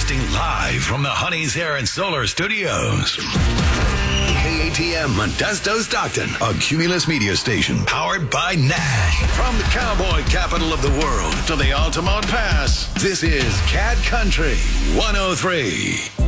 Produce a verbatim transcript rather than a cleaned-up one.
Broadcasting live from the Honey's Hair and Solar Studios. K A T M Modesto Stockton, a Cumulus media station powered by Nash. From the cowboy capital of the world to the Altamont Pass, this is Cat Country one oh three.